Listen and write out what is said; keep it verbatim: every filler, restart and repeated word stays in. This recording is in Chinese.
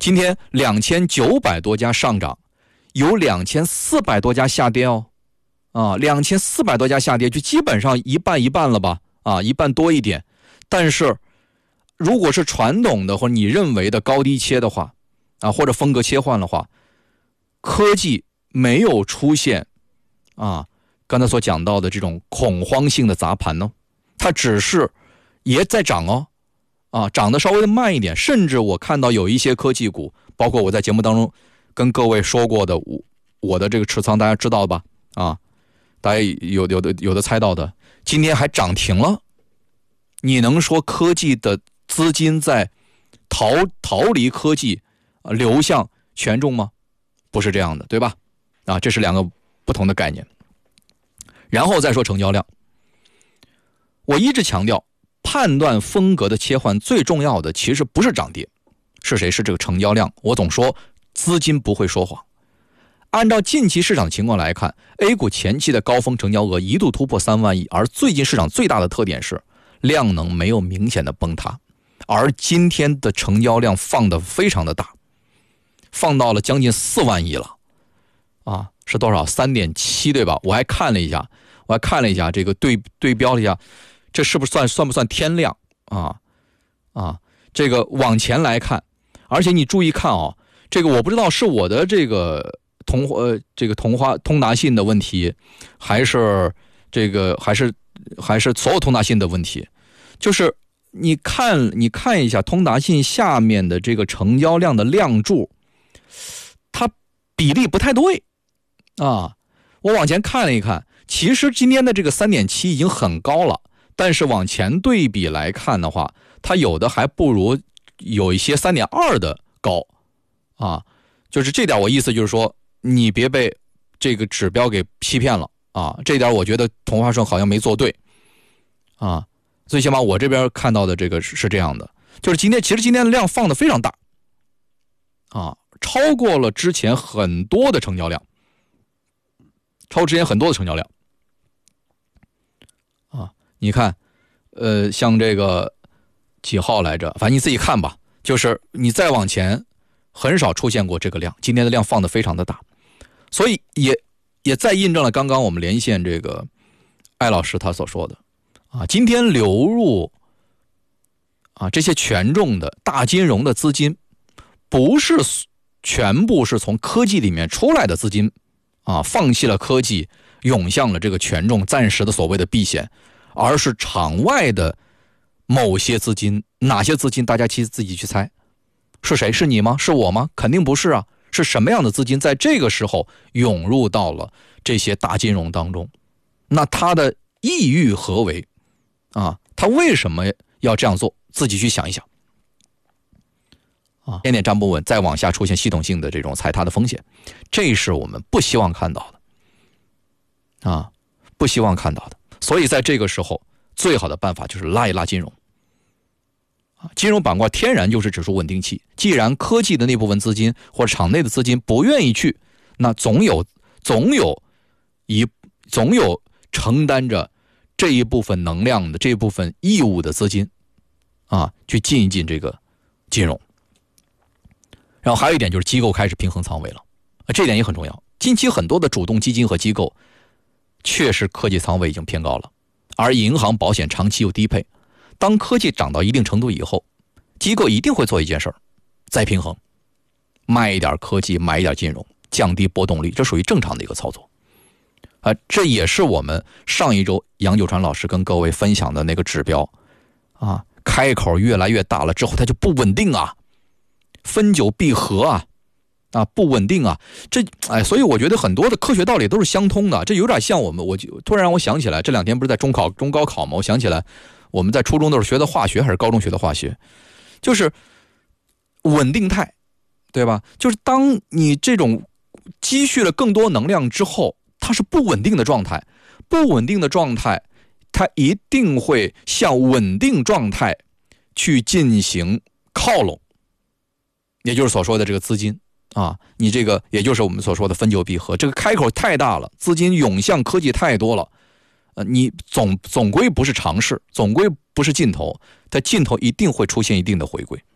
今天两千九百多家上涨，有两千四百多家下跌哦，啊，两千四百多家下跌，就基本上一半一半了吧，啊，一半多一点。但是，如果是传统的或者你认为的高低切的话，啊，或者风格切换的话，科技没有出现啊，刚才所讲到的这种恐慌性的砸盘呢，它只是也在涨哦，啊，涨得稍微的慢一点，甚至我看到有一些科技股，包括我在节目当中跟各位说过的，我我的这个持仓大家知道吧？啊，大家有有的有的猜到的，今天还涨停了。你能说科技的资金在逃逃离科技，啊，流向权重吗？不是这样的，对吧？啊，这是两个不同的概念。然后再说成交量，我一直强调，判断风格的切换最重要的其实不是涨跌，是谁？是这个成交量。我总说资金不会说谎。按照近期市场情况来看 ，A 股前期的高峰成交额一度突破三万亿，而最近市场最大的特点是量能没有明显的崩塌，而今天的成交量放得非常的大，放到了将近四万亿了，啊，是多少？ 三点七 对吧？我还看了一下，我还看了一下这个对对标了一下，这是不是算算不算天量啊？啊，这个往前来看，而且你注意看哦，这个我不知道是我的这个同呃这个同花通达信的问题，还是这个还是还是所有通达信的问题，就是你看你看一下通达信下面的这个成交量的量柱，它比例不太对啊。我往前看了一看，其实今天的这个 三点七 已经很高了，但是往前对比来看的话，它有的还不如有一些 三点二 的高啊。就是这点我意思就是说，你别被这个指标给欺骗了啊，这点我觉得同花顺好像没做对啊。最起码我这边看到的这个是这样的，就是今天其实今天的量放得非常大啊，超过了之前很多的成交量，超过之前很多的成交量啊。你看呃像这个几号来着，反正你自己看吧，就是你再往前很少出现过这个量，今天的量放得非常的大，所以也也再印证了刚刚我们连线这个艾老师他所说的啊，今天流入啊这些权重的大金融的资金，不是全部是从科技里面出来的资金啊，放弃了科技，涌向了这个权重暂时的所谓的避险，而是场外的某些资金。哪些资金？大家其实自己去猜，是谁？是你吗？是我吗？肯定不是啊。是什么样的资金在这个时候涌入到了这些大金融当中？那它的意欲何为啊？他为什么要这样做？自己去想一想啊！点点站不稳，再往下出现系统性的这种踩踏的风险，这是我们不希望看到的啊，不希望看到的。所以在这个时候，最好的办法就是拉一拉金融啊，金融板块天然就是指数稳定器。既然科技的那部分资金或者场内的资金不愿意去，那总有总有一总有承担着这一部分能量的这一部分义务的资金啊，去进一进这个金融。然后还有一点就是机构开始平衡仓位了，这点也很重要。近期很多的主动基金和机构确实科技仓位已经偏高了，而银行保险长期又低配。当科技涨到一定程度以后，机构一定会做一件事儿，再平衡，卖一点科技，买一点金融，降低波动率，这属于正常的一个操作啊。这也是我们上一周杨九川老师跟各位分享的那个指标啊，开口越来越大了之后，它就不稳定啊，分久必合啊，啊不稳定啊。这哎，所以我觉得很多的科学道理都是相通的。这有点像我们，我就突然让我想起来，这两天不是在中考、中高考吗？我想起来，我们在初中都是学的化学，还是高中学的化学，就是稳定态，对吧？就是当你这种积蓄了更多能量之后，它是不稳定的状态，不稳定的状态，它一定会向稳定状态去进行靠拢，也就是所说的这个资金啊，你这个也就是我们所说的分久必合，这个开口太大了，资金涌向科技太多了，呃，你总总归不是常事，总归不是尽头，它尽头一定会出现一定的回归。